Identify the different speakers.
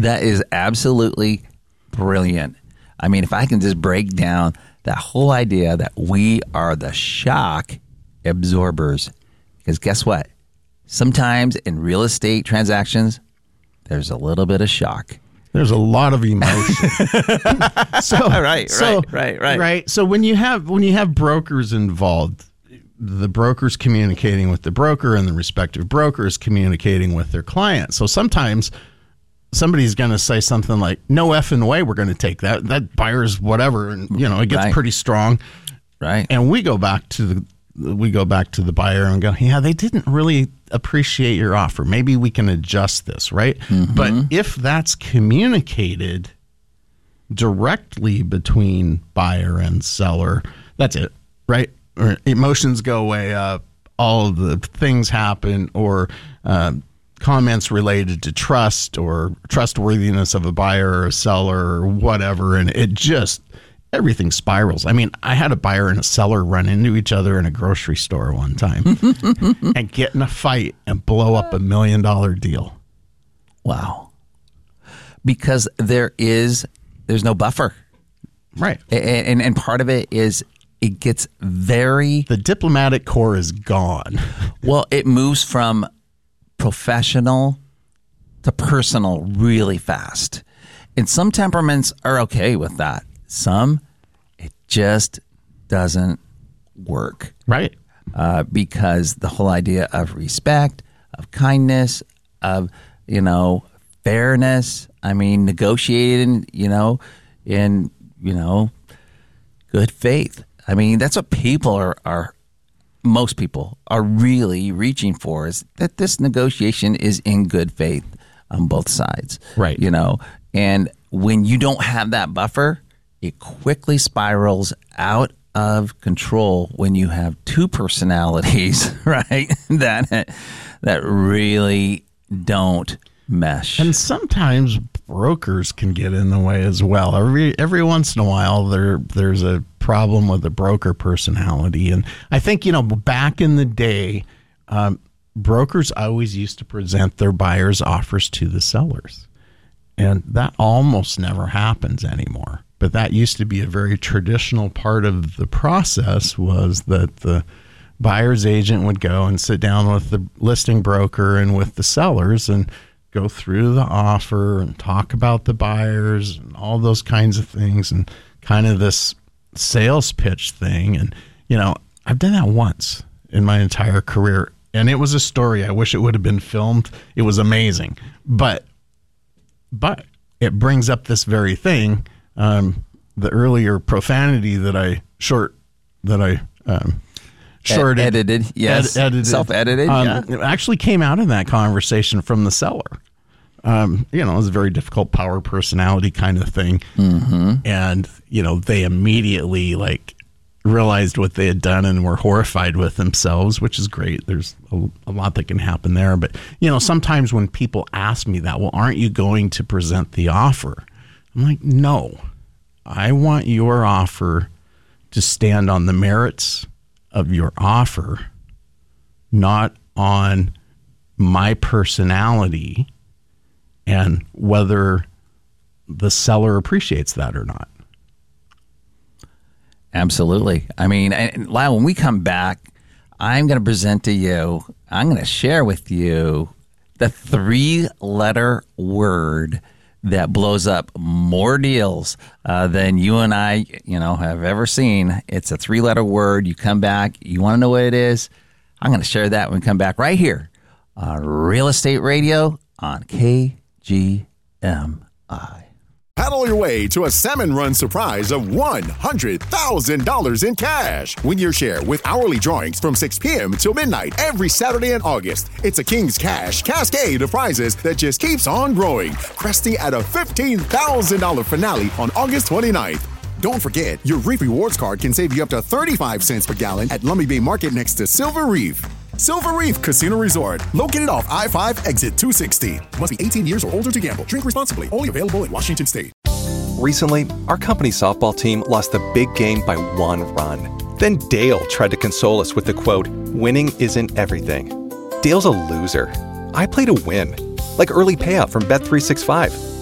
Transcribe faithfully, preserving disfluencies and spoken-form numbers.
Speaker 1: That is absolutely brilliant. I mean, if I can just break down that whole idea that we are the shock absorbers, because guess what? Sometimes in real estate transactions, there's a little bit of shock.
Speaker 2: There's a lot of emotion. so,
Speaker 1: right,
Speaker 2: so,
Speaker 1: right, right, right.
Speaker 2: Right. So when you have when you have brokers involved, the broker's communicating with the broker and the respective broker is communicating with their client. So sometimes somebody's going to say something like, no effing way we're going to take that. That buyer's whatever. And, you know, it gets
Speaker 1: Right.
Speaker 2: pretty strong.
Speaker 1: Right.
Speaker 2: And we go back to the we go back to the buyer and go, yeah, they didn't really appreciate your offer. Maybe we can adjust this, right? Mm-hmm. But if that's communicated directly between buyer and seller, that's it, right? Or emotions go way up, all of the things happen, or uh, comments related to trust or trustworthiness of a buyer or a seller or whatever, and it just... everything spirals. I mean, I had a buyer and a seller run into each other in a grocery store one time and get in a fight and blow up a million dollar deal.
Speaker 1: Wow. Because there is, there's no buffer.
Speaker 2: Right.
Speaker 1: And, and, and part of it is it gets very...
Speaker 2: the diplomatic core is gone.
Speaker 1: Well, it moves from professional to personal really fast. And some temperaments are okay with that. Some, it just doesn't work.
Speaker 2: Right.
Speaker 1: Uh, because the whole idea of respect, of kindness, of, you know, fairness, I mean, negotiating, you know, in, you know, good faith. I mean, that's what people are, are, most people are really reaching for, is that this negotiation is in good faith on both sides.
Speaker 2: Right.
Speaker 1: You know, and when you don't have that buffer, it quickly spirals out of control when you have two personalities, right? that that really don't mesh.
Speaker 2: And sometimes brokers can get in the way as well. Every every once in a while, there there's a problem with the broker personality. And I think, you know, back in the day, um, brokers always used to present their buyers' offers to the sellers. And that almost never happens anymore. But that used to be a very traditional part of the process, was that the buyer's agent would go and sit down with the listing broker and with the sellers and go through the offer and talk about the buyers and all those kinds of things, and kind of this sales pitch thing. And, you know, I've done that once in my entire career, and it was a story. I wish it would have been filmed. It was amazing. But, but it brings up this very thing. Um, the earlier profanity that I short, that I, um, shorted,
Speaker 1: Ed- edited, yes,
Speaker 2: ed- edited,
Speaker 1: self-edited,
Speaker 2: um,
Speaker 1: yeah.
Speaker 2: It actually came out in that conversation from the seller. Um, you know, it was a very difficult power personality kind of thing. Mm-hmm. And, you know, they immediately like realized what they had done and were horrified with themselves, which is great. There's a, a lot that can happen there. But, you know, sometimes when people ask me that, well, aren't you going to present the offer? I'm like, no, I want your offer to stand on the merits of your offer, not on my personality and whether the seller appreciates that or not.
Speaker 1: Absolutely. I mean, and Lyle, when we come back, I'm going to present to you, I'm going to share with you the three-letter word that blows up more deals uh, than you and I, you know, have ever seen. It's a three-letter word. You come back, you want to know what it is? I'm going to share that when we come back right here on Real Estate Radio on K G M I.
Speaker 3: Paddle your way to a salmon run surprise of one hundred thousand dollars in cash. Win your share with hourly drawings from six p.m. till midnight every Saturday in August. It's a King's Cash cascade of prizes that just keeps on growing, cresting at a fifteen thousand dollars finale on August twenty-ninth. Don't forget, your Reef Rewards card can save you up to thirty-five cents per gallon at Lummi Bay Market next to Silver Reef. Silver Reef Casino Resort, located off I five exit two sixty. Must be eighteen years or older to gamble. Drink responsibly. Only available in Washington State.
Speaker 4: Recently, our company softball team lost the big game by one run. Then Dale tried to console us with the quote, "Winning isn't everything." Dale's a loser. I play to win, like early payout from Bet three sixty-five.